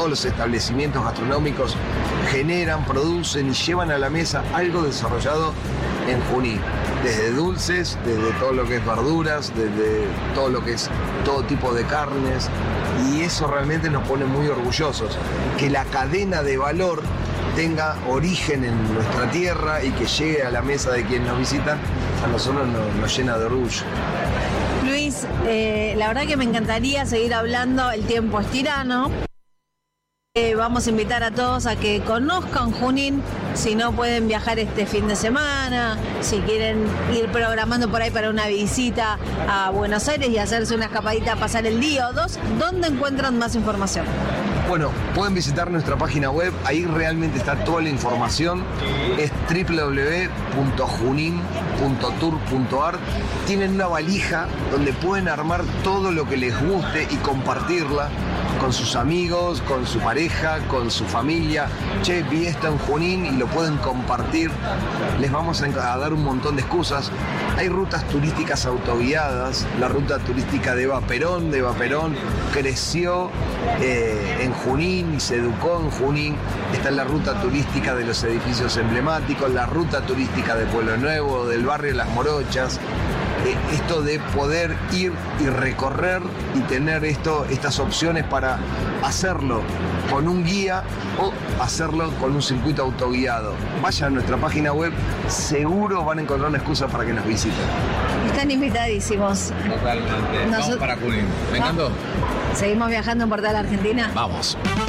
todos los establecimientos gastronómicos generan, producen y llevan a la mesa algo desarrollado en Junín. Desde dulces, desde todo lo que es verduras, desde todo lo que es todo tipo de carnes. Y eso realmente nos pone muy orgullosos. Que la cadena de valor tenga origen en nuestra tierra y que llegue a la mesa de quienes nos visitan, a nosotros nos llena de orgullo. Luis, la verdad que me encantaría seguir hablando, el tiempo es tirano. Vamos a invitar a todos a que conozcan Junín, si no pueden viajar este fin de semana, si quieren ir programando por ahí para una visita a Buenos Aires y hacerse una escapadita a pasar el día o dos, ¿dónde encuentran más información? Bueno, pueden visitar nuestra página web, ahí realmente está toda la información, es www.junin.tour.ar. Tienen una valija donde pueden armar todo lo que les guste y compartirla con sus amigos, con su pareja, con su familia. Che, vi esto en Junín y lo pueden compartir. Les vamos a dar un montón de excusas. Hay rutas turísticas autoguiadas, la ruta turística de Eva Perón creció en Junín y se educó en Junín. Está en la ruta turística de los edificios emblemáticos, la ruta turística de Pueblo Nuevo, del barrio Las Morochas. Esto de poder ir y recorrer y tener estas opciones para hacerlo con un guía o hacerlo con un circuito autoguiado. Vayan a nuestra página web, seguro van a encontrar una excusa para que nos visiten. Están invitadísimos. Totalmente. Vamos para Junín. ¿Me encantó? ¿Seguimos viajando en Portal Argentina? Vamos.